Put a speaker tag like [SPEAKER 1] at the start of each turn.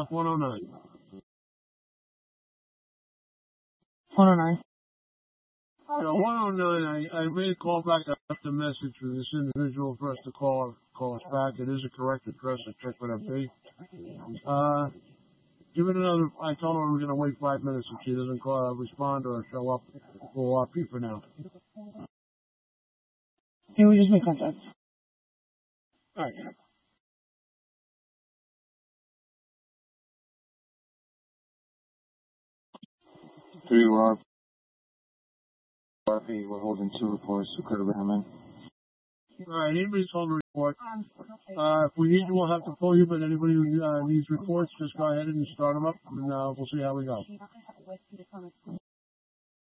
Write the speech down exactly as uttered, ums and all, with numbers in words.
[SPEAKER 1] one oh nine.
[SPEAKER 2] one oh nine.
[SPEAKER 1] Yeah, one oh nine, I, I made a call back. I left a message for this individual for us to call call us back. It is a correct address. I checked with M P. Uh, give it another, I told her we're going to wait five minutes if she doesn't call, uh, respond or show up. We'll R P for now.
[SPEAKER 2] Yeah, we just make contact.
[SPEAKER 1] Alright.
[SPEAKER 3] Three R P, we're holding two reports. Who could have been in?
[SPEAKER 1] Alright, anybody's home to report. Uh, if we need you, we'll have to pull you, but anybody who uh, needs reports, just go ahead and start them up, and uh, we'll see how we go.